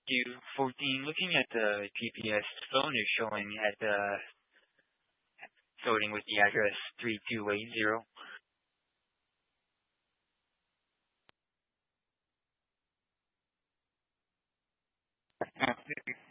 SQ14, looking at the GPS phone is showing at floating with the address 3280.